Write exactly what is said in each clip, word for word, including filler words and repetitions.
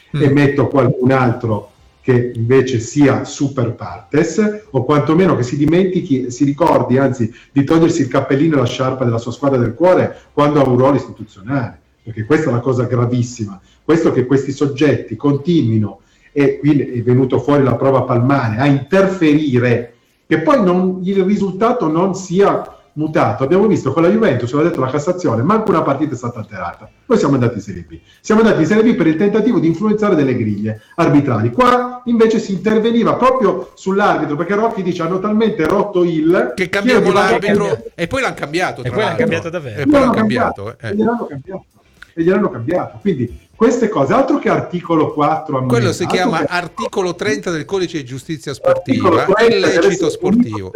mm. e metto qualcun altro che invece sia super partes, o quantomeno che si dimentichi, si ricordi anzi di togliersi il cappellino e la sciarpa della sua squadra del cuore quando ha un ruolo istituzionale, perché questa è la cosa gravissima, questo che questi soggetti continuino, e qui è venuto fuori la prova palmare, a interferire, che poi non, il risultato non sia mutato. Abbiamo visto con la Juventus, l'ha detto la Cassazione, manco una partita è stata alterata. Noi siamo andati in Serie B. Siamo andati in Serie B per il tentativo di influenzare delle griglie arbitrali. Qua invece si interveniva proprio sull'arbitro, perché Rocchi dice hanno talmente rotto il... Che cambiamo l'arbitro e poi l'hanno cambiato. E poi l'hanno cambiato davvero. E poi l'hanno cambiato. cambiato eh. E gliel'hanno cambiato. E gliel'hanno cambiato. Quindi queste cose, altro che articolo quattro... Quello si chiama che... articolo trenta del codice di giustizia sportiva, illecito sportivo.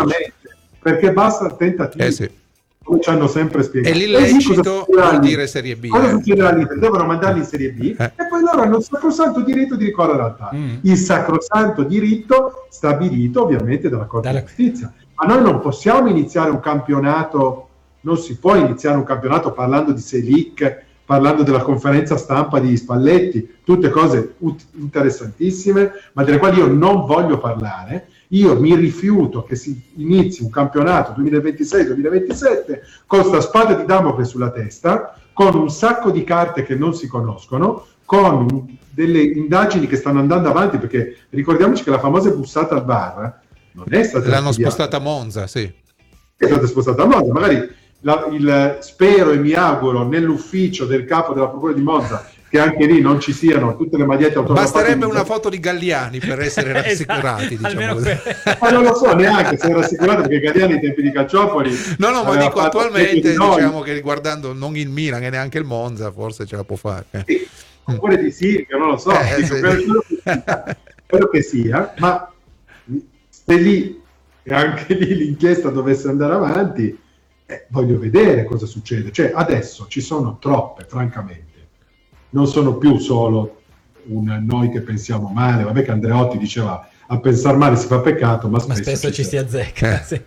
Perché basta il tentativo, eh sì. come ci hanno sempre spiegato. E l'illecito vuol dire Serie B. Cosa eh. succederà lì? Devono mandarli in Serie B eh. e poi loro hanno il sacrosanto diritto di ricorrere al T A R. Mm. Il sacrosanto diritto stabilito ovviamente dalla Corte di Giustizia. Ma noi non possiamo iniziare un campionato, non si può iniziare un campionato parlando di Selic, parlando della conferenza stampa di Spalletti, tutte cose ut- interessantissime, ma delle quali io non voglio parlare. Io mi rifiuto che si inizi un campionato duemilaventisei duemilaventisette con sta spada di Damocle sulla testa, con un sacco di carte che non si conoscono, con delle indagini che stanno andando avanti, perché ricordiamoci che la famosa bussata al bar non è stata l'hanno studiata. spostata a Monza, sì. È stata spostata a Monza, magari la, il, spero e mi auguro nell'ufficio del capo della procura di Monza che anche lì non ci siano tutte le magliette autografate. Basterebbe una foto di Galliani per essere rassicurati. Esatto, diciamo. Ma non lo so neanche se è rassicurato, perché Galliani ai tempi di Calciopoli no no ma dico attualmente diciamo che riguardando non il Milan e neanche il Monza forse ce la può fare eh. Sì, oppure di Silvio, non lo so, eh, dico, sì. quello, che sia, quello che sia, ma se lì e anche lì l'inchiesta dovesse andare avanti, eh, voglio vedere cosa succede. Cioè adesso ci sono troppe, francamente, non sono più solo un noi che pensiamo male, vabbè che Andreotti diceva a pensare male si fa peccato, ma spesso, ma spesso ci, ci si azzecca. Sì.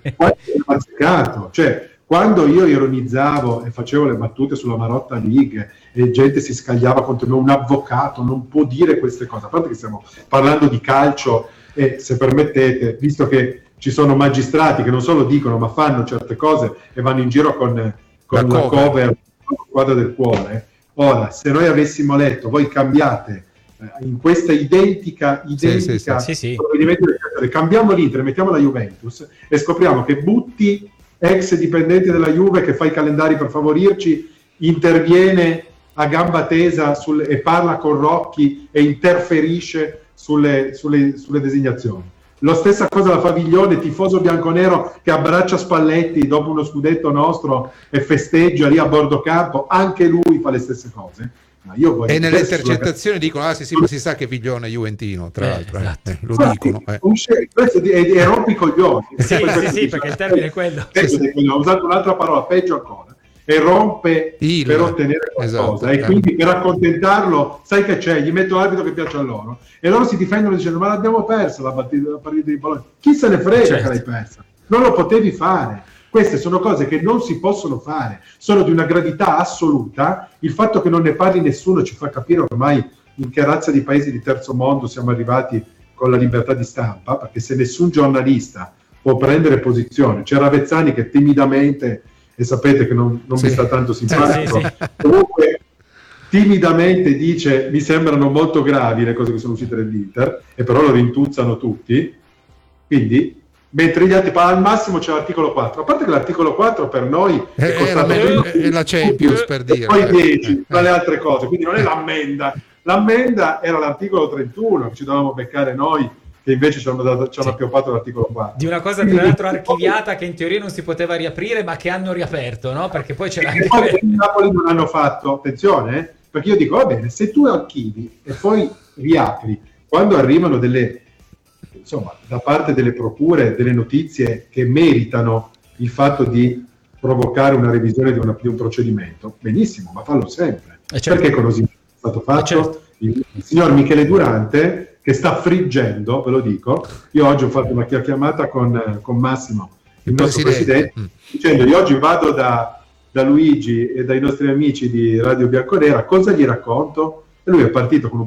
Azzeccato. Cioè, quando io ironizzavo e facevo le battute sulla Marotta League e gente si scagliava contro me, un avvocato non può dire queste cose, a parte che stiamo parlando di calcio e, se permettete, visto che ci sono magistrati che non solo dicono ma fanno certe cose e vanno in giro con, con la, la cover, la squadra del cuore. Ora, se noi avessimo letto, voi cambiate eh, in questa identica, identica sì, sì, sì. provvedimento, cambiamo l'Inter, mettiamo la Juventus e scopriamo che Butti, ex dipendente della Juve che fa i calendari per favorirci, interviene a gamba tesa sul, e parla con Rocchi e interferisce sulle, sulle, sulle designazioni. Lo stessa cosa la fa Viglione, tifoso bianconero che abbraccia Spalletti dopo uno scudetto nostro e festeggia lì a bordo campo, anche lui fa le stesse cose. Ma io voglio e nelle intercettazioni sulla... dicono ah sì sì ma si sa che Viglione è juventino, tra eh, l'altro esatto. eh, lo ma dicono sì, eh. questo è, è, è rompi coglioni. Sì, sì, sì, perché il termine è quello. Peggio sì, sì. Ho usato un'altra parola, peggio ancora. E rompe il, per ottenere qualcosa, esatto, e quindi eh. per accontentarlo, sai che c'è, gli metto l'arbitro che piace a loro e loro si difendono dicendo ma l'abbiamo persa la partita, la partita di Bologna, chi se ne frega, certo, che l'hai persa, non lo potevi fare. Queste sono cose che non si possono fare, sono di una gravità assoluta. Il fatto che non ne parli nessuno ci fa capire ormai in che razza di paesi di terzo mondo siamo arrivati con la libertà di stampa, perché se nessun giornalista può prendere posizione, c'era Avezzani che timidamente, e sapete che non, non sì. mi sta tanto simpatico, sì, sì. comunque timidamente dice mi sembrano molto gravi le cose che sono uscite dall'Inter, e però lo rintuzzano tutti, quindi mentre gli altri al massimo c'è l'articolo quattro, a parte che l'articolo quattro per noi è costato è la Champions, per dire, poi dieci tra le altre cose, quindi non è l'ammenda, l'ammenda era l'articolo trentuno che ci dovevamo beccare noi, che invece ci hanno, dato, ci hanno sì. appioppato l'articolo quattro. Di una cosa tra l'altro archiviata che in teoria non si poteva riaprire, ma che hanno riaperto, no? Perché poi c'era anche... Poi in Napoli non hanno fatto, attenzione, eh? Perché io dico, va bene, se tu archivi e poi riapri, quando arrivano delle, insomma, da parte delle procure, delle notizie che meritano il fatto di provocare una revisione di, una, di un procedimento, benissimo, ma fallo sempre. Certo. Perché così è stato fatto? Certo. Il, il signor Michele Durante, che sta friggendo, ve lo dico. Io oggi ho fatto una chiamata con, con Massimo, il, il nostro presidente, presidente mm. dicendo io oggi vado da, da Luigi e dai nostri amici di Radio Bianconera, cosa gli racconto? E lui è partito con un